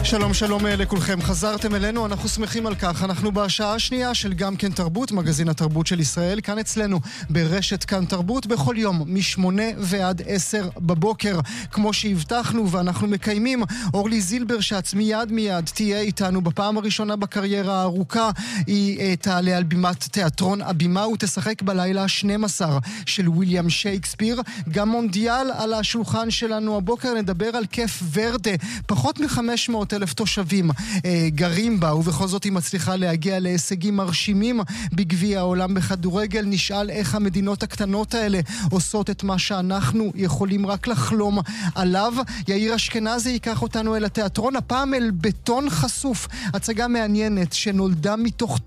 שלום שלום לכולכם, חזרתם אלינו, אנחנו שמחים על כך. אנחנו בשעה השנייה של גם כן תרבות, מגזין התרבות של ישראל, כאן אצלנו ברשת כאן תרבות, בכל יום מ8 ועד 10 בבוקר, כמו שהבטחנו ואנחנו מקיימים. אורלי זילברשץ מיד תהיה איתנו בפעם הראשונה בקריירה הארוכה. היא תעלה על בימת תיאטרון הבימה ותשחק בלילה 12 של וויליאם שייקספיר. גם מונדיאל על השולחן שלנו הבוקר, נדבר על כיף ורדה, פחות מ-500,000 תושבים גרים בה, ובכל זאת היא מצליחה להגיע להישגים מרשימים בגביע העולם בכדורגל. נשאל איך המדינות הקטנות האלה עושות את מה שאנחנו יכולים רק לחלום עליו. יאיר אשכנזי ייקח אותנו אל התיאטרון, הפעם אל בטון חשוף, הצגה מעניינת שנולדה מתוך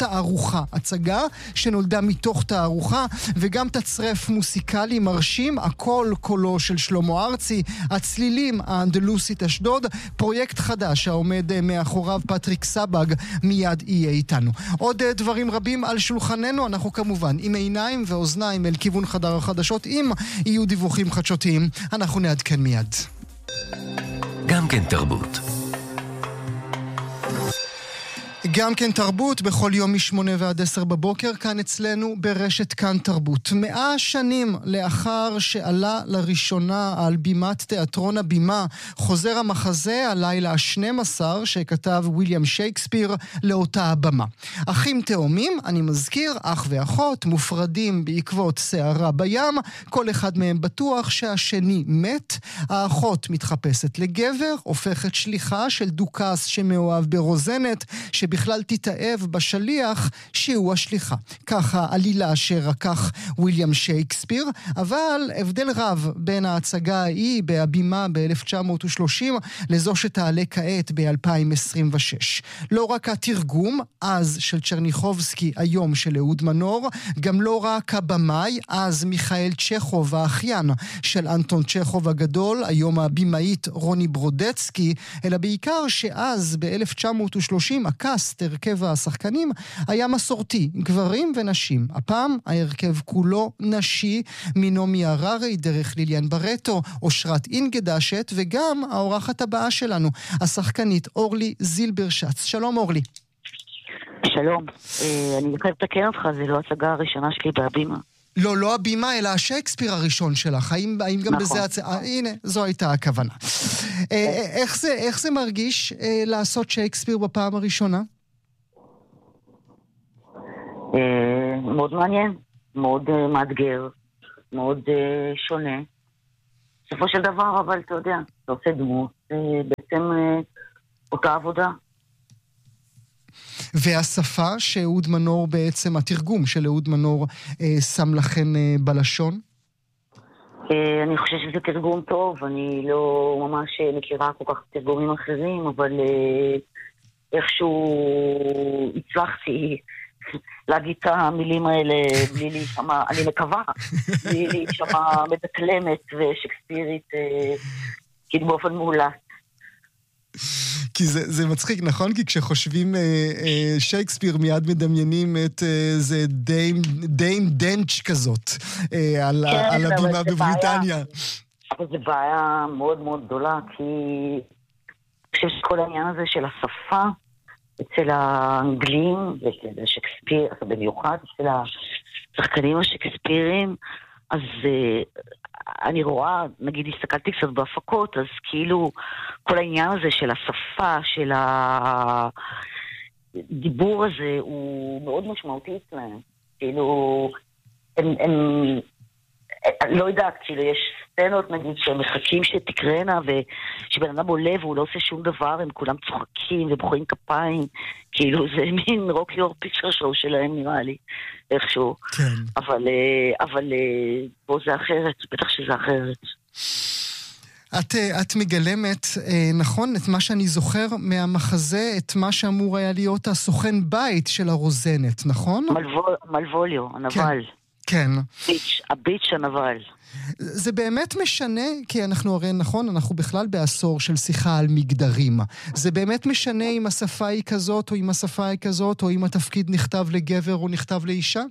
תערוכה, וגם תצרף מוסיקלי מרשים, הכל קולו של שלמה ארצי, הצלילים האנדלוסית אשדוד, פרויקט חדש העומד מאחוריו פטריק סבג מיד יהיה איתנו. עוד דברים רבים על שולחננו, אנחנו כמובן עם עיניים ואוזניים אל כיוון חדר החדשות. אם יהיו דיווחים חדשותיים אנחנו נעדכן מיד. גם כן תרבות. גם כן תרבות בכל יום מ8 ועד 10 בבוקר, כאן אצלנו ברשת כאן תרבות. 100 שנים לאחר שעלה לראשונה על בימת תיאטרון הבימה חוזר המחזה הלילה ה-12 שכתב וויליאם שייקספיר לאותה הבמה. אחים תאומים, אני מזכיר, אח ואחות, מופרדים בעקבות סערה בים, כל אחד מהם בטוח שהשני מת. האחות מתחפשת לגבר, הופכת שליחה של דוכס שמאוהב ברוזנת, שבכלל תתאהב בשליח שהוא השליחה. ככה עלילה שרקח וויליאם שייקספיר, אבל הבדל רב בין ההצגה ההיא בהבימה ב-1930 לזו שתעלה כעת ב-2026. לא רק התרגום, אז של צ'רניחובסקי, היום של אהוד מנור, גם לא רק הבמאי, אז מיכאל צ'כוב, האחיין של אנטון צ'כוב הגדול, היום הבימאית רוני ברודצקי, אלא בעיקר שאז ב-1930 הקאסט, הרכב השחקנים, היה מסורתי, גברים ונשים. הפעם ההרכב כולו נשי, מנעמי הררי דרך ליליאן ברטו, אושרת אינגדשת, וגם האורחת הבאה שלנו, השחקנית אורלי זילברשץ. שלום אורלי. שלום. אני חייבת לתקן אותך, זה לא הצגה הראשונה שלי בהבימה. לא הבימה, אלא השייקספיר הראשון שלך. האם גם נכון. בזה הנה, זו הייתה הכוונה. איך זה מרגיש לעשות שייקספיר בפעם הראשונה? מאוד מעניין, מאוד מאתגר, מאוד שונה. בסופו של דבר, אבל אתה יודע, אתה עושה דמות, בעצם אותה עבודה. והשפה שאהוד מנור בעצם, התרגום של אהוד מנור שם לכן בלשון? אני חושב שזה תרגום טוב, אני לא ממש מכירה כל כך תרגומים אחרים, אבל איכשהו הצלחתי להגיד את המילים האלה בלי להישמע, אני מקווה, בלי להישמע מדקלמת ושקספירית, כאילו באופן מעולת. כי זה מצחיק, נכון? כי כשחושבים שייקספיר מיד מדמיינים את זה דיים דנץ' כזאת על הבימה בבריטניה. אבל זה בעיה מאוד מאוד גדולה, כי אני חושב שכל העניין הזה של השפה אצל האנגלים ואצל שייקספיר, במיוחד אצל השחקנים השקספירים, אז אני רואה, נגיד הסתכלתי קצת בהפקות, אז כאילו כל העניין הזה של השפה, של הדיבור הזה, הוא מאוד משמעותי אצלם. כאילו, הם לא יודעת, כאילו יש סצנות נגיד שמחכים שתקרנה ושבן אדם עולה והוא לא עושה שום דבר, הם כולם צוחקים ובוחרים כפיים, כאילו זה מין רוק יור פיצ'ר שואו שלהם נראה לי, איכשהו. כן. אבל פה זה אחרת, בטח שזה אחרת. את מגלמת, נכון, את מה שאני זוכר מהמחזה, את מה שאמור היה להיות הסוכן בית של הרוזנת, נכון? מלווליו, הנבל. כן. הביץ' הנבל. זה באמת משנה, כי אנחנו הרי נכון, אנחנו בכלל בעשור של שיחה על מגדרים. זה באמת משנה אם השפה היא כזאת או אם השפה היא כזאת, או אם התפקיד נכתב לגבר או נכתב לאישה?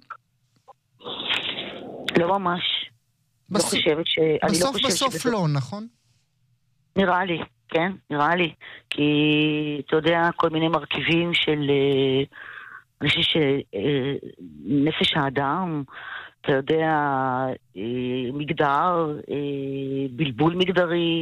לא ממש. בסוף לא, נכון? נראה לי. כן, נראה לי. כי, אתה יודע, כל מיני מרכיבים של... אני חושב שנפש האדם, אתה יודע, מגדר, בלבול מגדרי,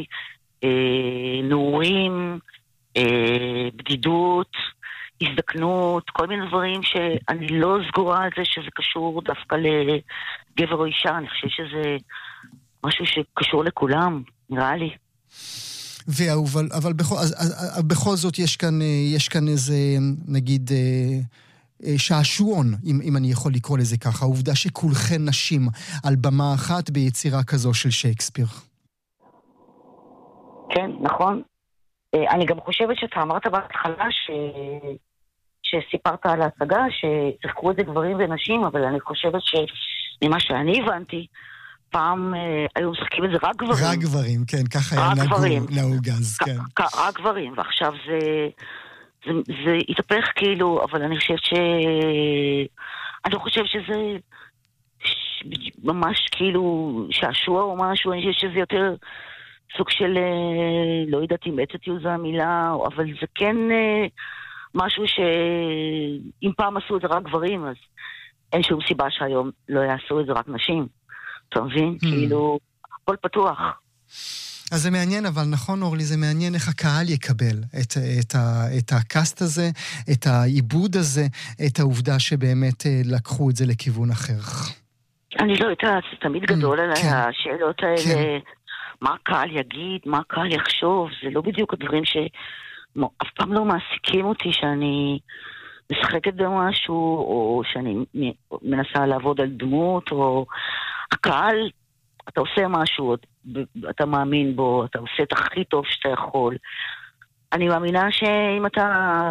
נעורים, בדידות, הזדקנות, כל מיני דברים שאני לא סגורה על זה שזה קשור דווקא לגבר או אישה. אני חושב שזה משהו שקשור לכולם, נראה לי. אבל בכל זאת יש כאן איזה, נגיד, שעשועון, אם אני יכול לקרוא לזה ככה, העובדה שכולכן נשים על במה אחת ביצירה כזו של שייקספיר. כן, נכון. אני גם חושבת שאתה אמרת בהתחלה שסיפרת על ההצגה, שצחקו את זה גברים ונשים, אבל אני חושבת שממה שאני הבנתי, פעם היו משחקים את זה רק גברים. רק גברים, כן, ככה היה נהוג אז, כן. רק גברים, ועכשיו זה התהפך כאילו, אבל אני חושבת אני לא חושבת שזה ממש כאילו שעשוע או משהו, אני חושבת שזה יותר סוג של, לא יודעת אם אתתיות זו המילה, אבל זה כן משהו שאם פעם עשו את זה רק גברים, אז אין שום סיבה שהיום לא יעשו את זה רק נשים. אתה מבין? כאילו, הכל פתוח. אז זה מעניין, אבל נכון אורלי, זה מעניין איך הקהל יקבל את הקאסט הזה, את העיבוד הזה, את העובדה שבאמת לקחו את זה לכיוון אחר. אני לא יודעת, זה תמיד גדול על השאלות האלה, מה הקהל יגיד, מה הקהל יחשוב, זה לא בדיוק הדברים שאף פעם לא מעסיקים אותי שאני משחקת במשהו, או שאני מנסה לעבוד על דמות, או הקהל, אתה עושה משהו, אתה מאמין בו, אתה עושה את הכי טוב שאתה יכול. אני מאמינה שאם אתה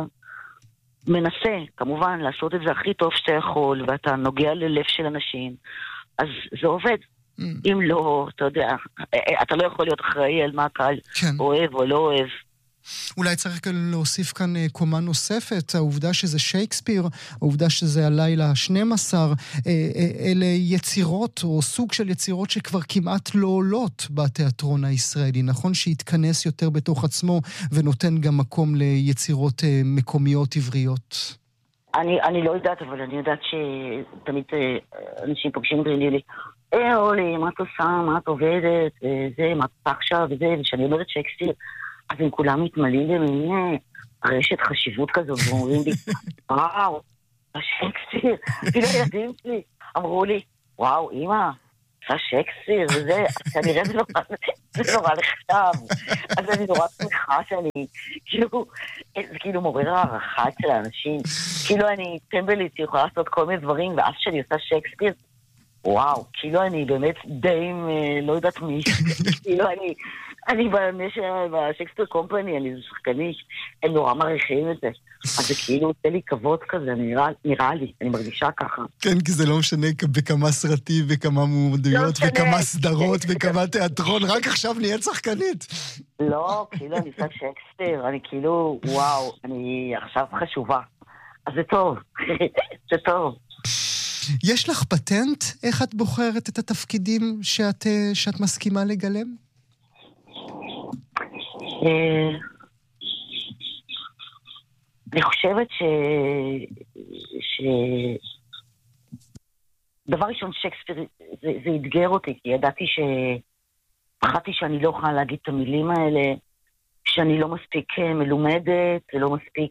מנסה, כמובן, לעשות את זה הכי טוב שאתה יכול, ואתה נוגע ללב של אנשים, אז זה עובד. אם לא, אתה יודע, אתה לא יכול להיות אחראי על מה הקהל אוהב או לא אוהב. אולי צריך להוסיף כאן קומה נוספת, העובדה שזה שייקספיר, העובדה שזה הלילה ה-12, אלה יצירות או סוג של יצירות שכבר כמעט לא עולות בתיאטרון הישראלי, נכון? שהתכנס יותר בתוך עצמו ונותן גם מקום ליצירות מקומיות עבריות. אני לא יודעת, אבל אני יודעת שתמיד אנשים פוגשים לי, אורלי, מה את עושה, מה את עובדת, זה, מה את עכשיו וזה, ושאני אומרת שייקספיר, אז הם כולם מתמלאים במין רשת חשיבות כזאת, ואומרים לי, וואו, שייקספיר, אפילו הילדים שלי אמרו לי, וואו, אמא, עושה שייקספיר, וזה, כנראה זה נורא לכתב. אז אני נורא שמחה שאני, זה כאילו מעורר הערכה אצל האנשים, כאילו אני טמבלית יכולה לעשות כל מיני דברים, ואז שאני עושה שייקספיר, וואו, כאילו אני באמת די, לא יודעת מי, כאילו אני בשייקספיר קומפני, אני שחקנית, הם נורא מעריכים את זה. אז זה כאילו עושה לי כבוד כזה, נראה לי, אני מרגישה ככה. כן, כי זה לא משנה בכמה סרטים, וכמה מועמדויות, וכמה סדרות, וכמה תיאטרון, רק עכשיו נהיה שחקנית. לא, כאילו אני עושה שייקספיר, אני כאילו, וואו, אני עכשיו חשובה. אז זה טוב, זה טוב. יש לך פטנט איך את בוחרת את התפקידים שאת מסכימה לגלם? אני חושבת דבר ראשון שייקספיר זה אתגר אותי, כי ידעתי פחדתי שאני לא יכולה להגיד את המילים האלה, שאני לא מספיק מלומדת, ולא מספיק,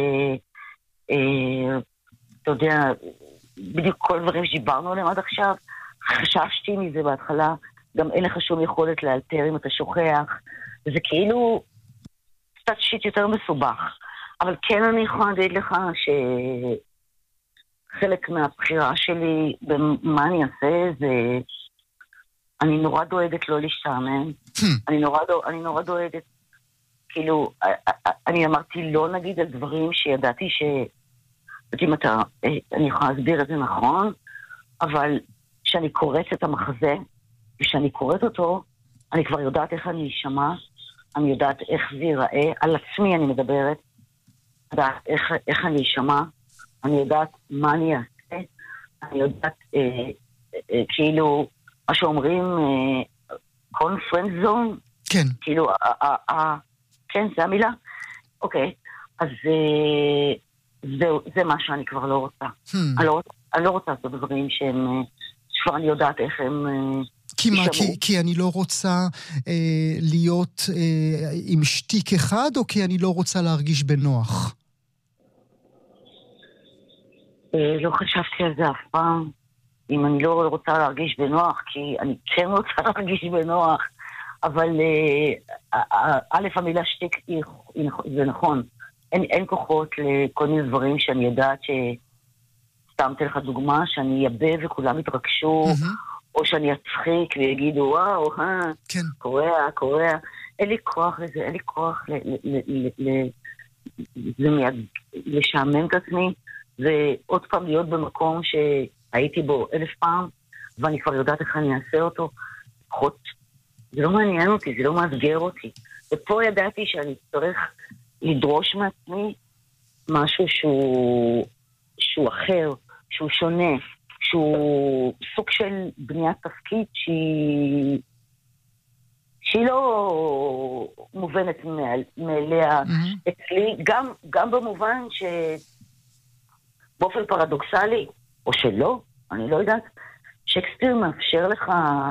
אתה יודע, בדיוק כל דברים שדיברנו עליהם עד עכשיו, חששתי מזה בהתחלה, גם אין לך שום יכולת לאלתר אם אתה שוכח, וזה כאילו קצת שיט יותר מסובך. אבל כן אני יכולה להגיד לך שחלק מהבחירה שלי במה אני אעשה זה, אני נורא דואגת לא להשתעמם, אני נורא דואגת, כאילו, אני אמרתי לא נגיד על דברים שידעתי אם אני יכולה להסביר את זה נכון, אבל כשאני קוראת את המחזה, כשאני קוראת אותו, אני כבר יודעת איך אני אשמע, אני יודעת איך זה ייראה, על עצמי אני מדברת, יודעת איך אני אשמע, אני יודעת מה אני אעשה, אני יודעת כאילו, מה שאומרים, קונפרנד זון, כן. כאילו, כן, זה המילה. אוקיי, אז זה מה שאני כבר לא רוצה. אני לא רוצה לעשות דברים שהם, שכבר אני יודעת איך הם כי אני לא רוצה להיות עם שטיק אחד, או כי אני לא רוצה להרגיש בנוח? לא חשבתי על זה אף פעם. אם אני לא רוצה להרגיש בנוח, כי אני כן רוצה להרגיש בנוח, אבל א', המילה שטיק זה נכון. אין כוחות לכל מיני דברים שאני יודעת סתמתי לך דוגמה, שאני יבא וכולם יתרגשו, או שאני אצחיק ויגידו, וואו, קורא. אין לי כוח לזה, אין לי כוח לשעמם את עצמי, ועוד פעם להיות במקום שהייתי בו 1000 פעם, ואני כבר יודעת איך אני אעשה אותו. פחות, זה לא מעניין אותי, זה לא מאתגר אותי. ופה ידעתי שאני צריך לדרוש מעצמי משהו שהוא אחר, שהוא שונה, שהוא סוג של בניית תפקיד שהיא לא מובנת מאליה אצלי, גם במובן שבאופן פרדוקסלי, או שלא, אני לא יודעת, שייקספיר מאפשר לך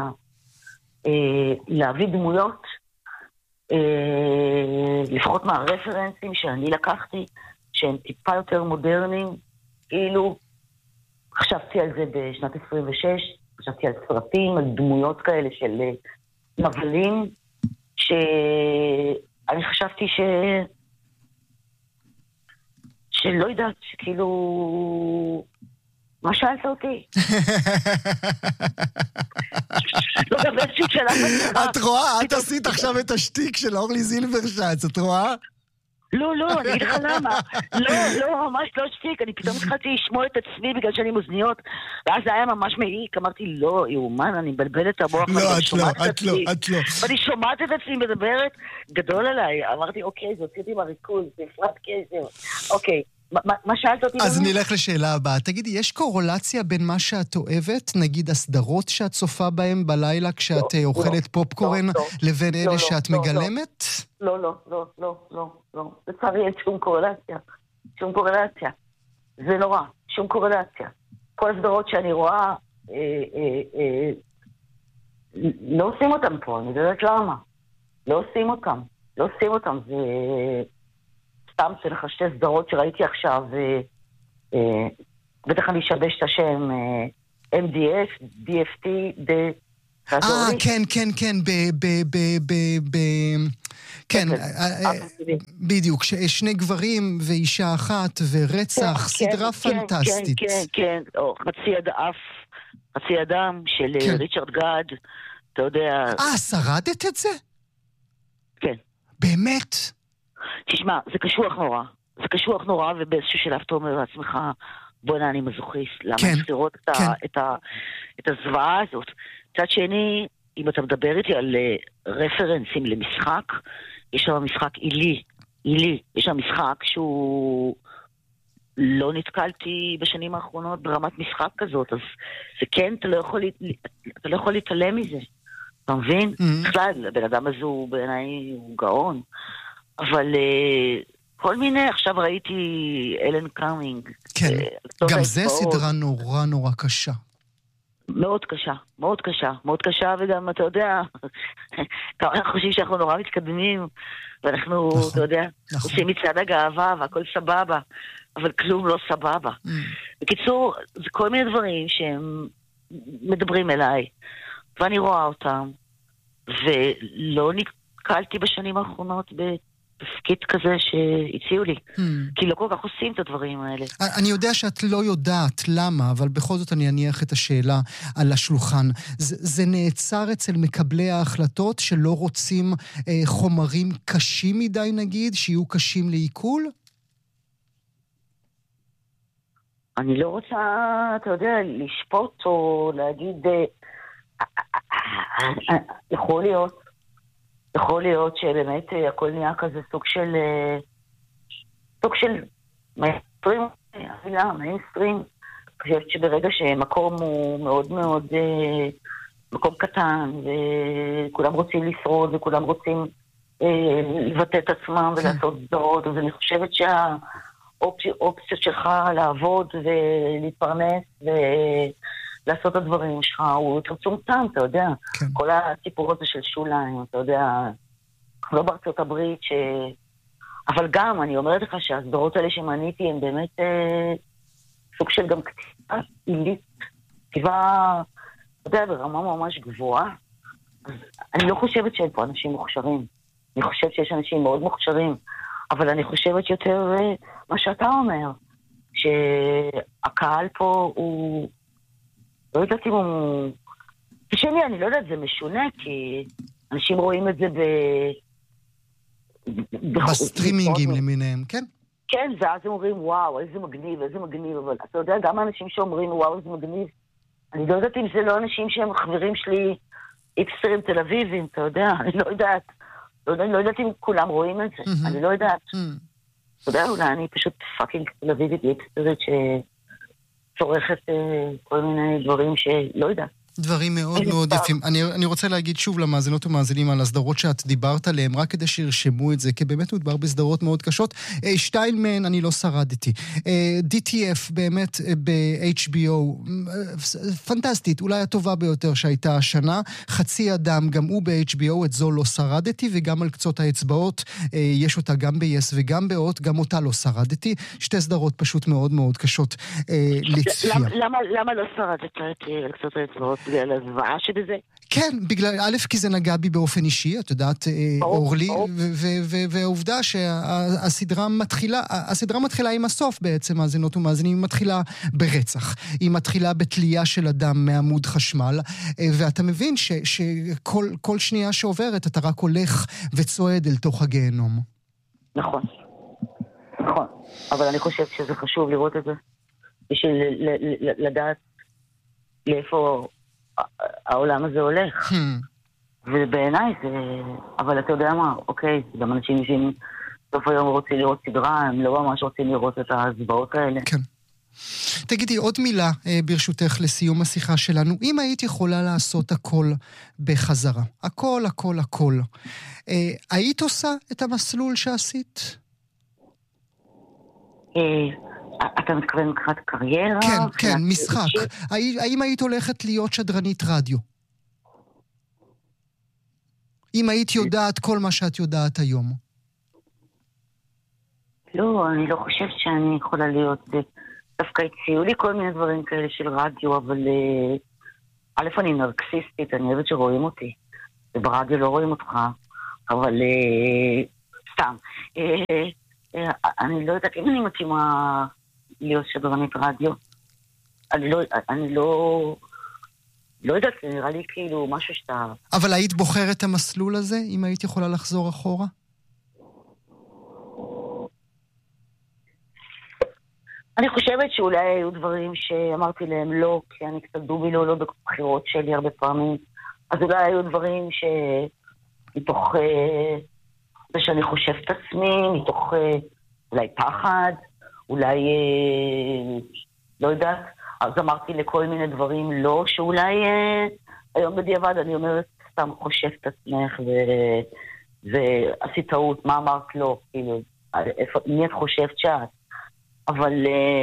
להביא דמויות, לפחות מהרפרנסים שאני לקחתי, שהם טיפה יותר מודרניים, כאילו, חשבתי על זה בשנת 26, חשבתי על סרטים, על דמויות כאלה של מבלים, שאני חשבתי שלא יודעת, שכאילו, מה שאלת אותי? את רואה? את עשית עכשיו את השטיק של אורלי זילברשץ, את רואה? לא, אני אגיד לך למה. לא, ממש לא שתיק. אני פתאום התחלתי לשמוע את עצמי בגלל שאני מוזניות, ואז זה היה ממש מעיק. אמרתי, לא, יאומן, אני מבלבלת את המוח. לא, את לא. ואני שומעת את עצמי מדברת, גדול עליי. אמרתי, אוקיי, זה הוצאתי מהריכוז, זה הפרט קשר. אוקיי, מה שאלת אותי? אז נלך לשאלה הבאה. תגידי, יש קורולציה בין מה שאת אוהבת, נגיד הסדרות שאת צופה בהן בלילה כשאת אוכלת פופקורן, לבין אלה שאת מגלמת? לא. לצערי אין שום קורלציה. זה נורא, שום קורלציה. כל הסדרות שאני רואה, לא עושים אותם פה, אני יודעת למה. לא עושים אותם, זה סתם שלך שתי סדרות שראיתי עכשיו, בטח אני אשבש את השם, MDF, DFT, כן, כן, בדיוק, שני גברים ואישה אחת ורצח, סדרה פנטסטית. כן, חצי אדם של ריצ'רד גאד, אתה יודע. שרדת את זה? כן. באמת? תשמע, זה קשוח נורא, ובאיזשהו שלב אתה אומר לעצמך, בוא'נה, אני מזוכיסט, למה יש לראות את הזוועה הזאת? צד שני, אם אתה מדבר איתי על רפרנסים למשחק, יש שם משחק עילי, יש שם משחק שהוא לא נתקלתי בשנים האחרונות ברמת משחק כזאת, אז זה כן, אתה לא יכול להתעלם מזה, אתה מבין? בכלל, הבן אדם הזה הוא בעיניי הוא גאון, אבל כל מיני, עכשיו ראיתי אלן קאמינג. כן, גם זה סדרה נורא נורא קשה. מאוד קשה, וגם אתה יודע, אנחנו חושבים שאנחנו נורא מתקדמים, ואנחנו, אתה יודע, עושים מצעד הגאווה, והכל סבבה, אבל כלום לא סבבה. בקיצור, זה כל מיני דברים שהם מדברים אליי, ואני רואה אותם, ולא נתקלתי בשנים האחרונות תפקיד כזה שהציעו לי. כי לא כל כך עושים את הדברים האלה. אני יודע שאת לא יודעת למה, אבל בכל זאת אני אניח את השאלה על השולחן. זה נעצר אצל מקבלי ההחלטות שלא רוצים חומרים קשים מדי נגיד, שיהיו קשים לעיכול? אני לא רוצה, אתה יודע, לשפוט או להגיד, יכול להיות שבאמת הכל נהיה כזה סוג של מיינסטרים, מיינסטרים. אני חושבת שברגע שמקום הוא מאוד מאוד מקום קטן, וכולם רוצים לשרוד, וכולם רוצים לבטא את עצמם ולעשות סדרות, אז אני חושבת שהאופציות שלך לעבוד ולהתפרנס ולעשות את הדברים שלך הוא יותר צומצם, אתה יודע. כן. כל הסיפור הזה של שוליים, אתה יודע, לא בארצות הברית אבל גם, אני אומרת לך שהסדרות האלה שמניתי הן באמת סוג של גם כתיבה עילית, כתיבה, אתה יודע, ברמה ממש גבוהה. אז אני לא חושבת שאין פה אנשים מוכשרים. אני חושבת שיש אנשים מאוד מוכשרים, אבל אני חושבת יותר מה שאתה אומר, שהקהל פה הוא, לא יודעת אם הוא, בשני, אני לא יודעת, זה משונה, כי אנשים רואים את זה בסטרימינגים למיניהם, כן? כן, ואז הם אומרים, וואו, איזה מגניב, אבל אתה יודע, גם האנשים שאומרים, וואו, איזה מגניב, אני לא יודעת אם זה לא אנשים שהם חברים שלי, איפסטרים תל אביבים, אתה יודע, אני לא יודעת. לא יודעת אם כולם רואים את זה, אני לא יודעת. אתה יודע, אולי אני פשוט פאקינג תל אביבית איפסטרית שצורכת כל מיני דברים שלא יודעת. דברים מאוד מאוד יפים. אני רוצה להגיד שוב למאזינות ומאזינים על הסדרות שאת דיברת עליהם, רק כדי שירשמו את זה, כי באמת מדובר בסדרות מאוד קשות. שתיים מהן אני לא שרדתי. DTF באמת ב-HBO, פנטסטית, אולי הטובה ביותר שהייתה השנה. חצי אדם, גם הוא ב-HBO, את זו לא שרדתי, וגם על קצות האצבעות, יש אותה גם ב-yes וגם באות, גם אותה לא שרדתי. שתי סדרות פשוט מאוד מאוד קשות לצפייה. למה לא שרדת על קצות האצבעות? בגלל הזוועה שבזה? כן, בגלל, א', כי זה נגע בי באופן אישי, את יודעת, אורלי, והעובדה שהסדרה מתחילה עם הסוף בעצם, מאזינות ומאזינים, היא מתחילה ברצח, היא מתחילה בתלייה של אדם מעמוד חשמל, ואתה מבין שכל שנייה שעוברת אתה רק הולך וצועד אל תוך הגיהנום. נכון, אבל אני חושבת שזה חשוב לראות את זה, בשביל לדעת לאיפה העולם הזה הולך. ובעיניי זה, אבל אתה יודע מה, אוקיי, גם אנשים בסוף היום רוצים לראות סדרה, הם לא ממש רוצים לראות את הזוועות האלה. כן. תגידי, עוד מילה ברשותך לסיום השיחה שלנו. אם היית יכולה לעשות הכל בחזרה, הכל, היית עושה את המסלול שעשית? אתה מתכוון מבחינת קריירה? כן, משחק. האם היית הולכת להיות שדרנית רדיו? אם היית יודעת כל מה שאת יודעת היום? לא, אני לא חושבת שאני יכולה להיות... דווקא הציעו לי כל מיני דברים כאלה של רדיו, אבל... א', אני נרקסיסטית, אני אוהבת שרואים אותי. וברדיו לא רואים אותך, אבל... סתם. אני לא יודעת אם אני מתאימה... להיות שדרנית רדיו. אני לא יודעת, זה נראה לי כאילו משהו שאתה... אבל היית בוחרת את המסלול הזה, אם היית יכולה לחזור אחורה? אני חושבת שאולי היו דברים שאמרתי להם לא, כי אני קצת דובי לא בבחירות שלי הרבה פעמים. אז אולי היו דברים מתוך זה שאני חושב את עצמי, מתוך אולי פחד, אולי, לא יודעת, אז אמרתי לכל מיני דברים לא, שאולי היום בדיעבד אני אומרת, סתם חושב את עצמך ועשית טעות, מה אמרת לא, כאילו, מי את חושבת שאת? אבל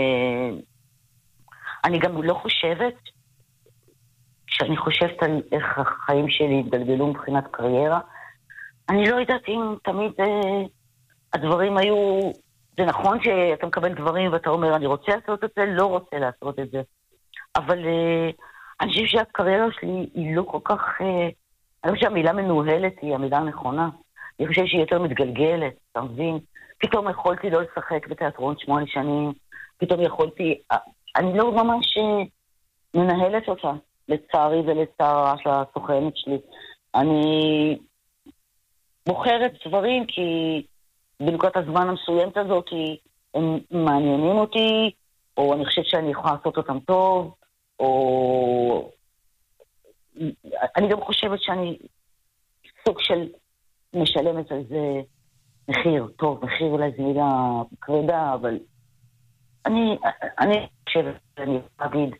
אני גם לא חושבת, כשאני חושבת על איך החיים שלי התגלגלו מבחינת קריירה, אני לא יודעת אם תמיד הדברים היו... זה נכון שאתה מקבל דברים ואתה אומר, אני רוצה לעשות את זה, לא רוצה לעשות את זה. אבל אני חושב שהקריירה שלי היא לא כל כך... אני חושב שהמילה מנוהלת היא המילה הנכונה. אני חושב שהיא יותר מתגלגלת, אתה מבין? פתאום יכולתי לא לשחק בתיאטרון 8 שנים, פתאום יכולתי... אני לא ממש מנהלת אותה, לצערי ולצערה של הסוכנת שלי. אני בוחרת דברים כי... בנקודת הזמן המסוימת הזאת הם מעניינים אותי, או אני חושבת שאני יכולה לעשות אותם טוב, או... אני גם חושבת שאני סוג של משלמת על זה מחיר, טוב, מחיר אולי זה מילה כבדה, אבל אני חושבת שאני יכולה להגיד,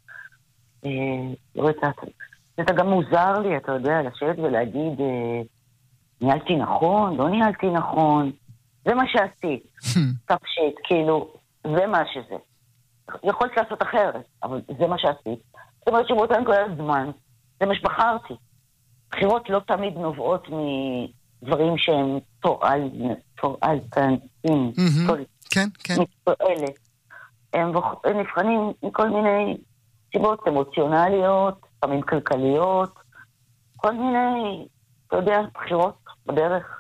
לא יודעת, זה גם מוזר לי, אתה יודע, לשבת ולהגיד... ניהלתי נכון, לא ניהלתי נכון. זה מה שעשית. תפשיט, כאילו, זה מה שזה. יכולת לעשות אחרת, אבל זה מה שעשית. זאת אומרת שבאותן כל הזמן, זה מה שבחרתי. בחירות לא תמיד נובעות מדברים שהם תועלתניים. כן, כן. מתועלת. הם נבחנים מכל מיני סיבות אמוציונליות, פעמים כלכליות, כל מיני, אתה יודע, בחירות בדרך.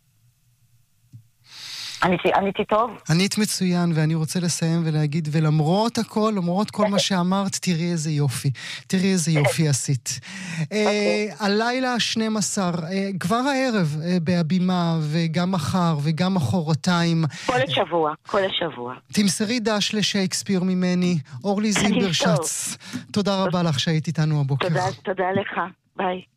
עניתי טוב? ענית מצוין, ואני רוצה לסיים ולהגיד, ולמרות הכל, למרות כל מה שאמרת, תראי איזה יופי. תראי איזה יופי עשית. הלילה 12, כבר הערב בהבימה, וגם מחר, וגם מחרתיים. כל השבוע. תמסרי דש לשייקספיר ממני, אורלי זילברשץ. תודה רבה לך שהיית איתנו הבוקר. תודה לך. ביי.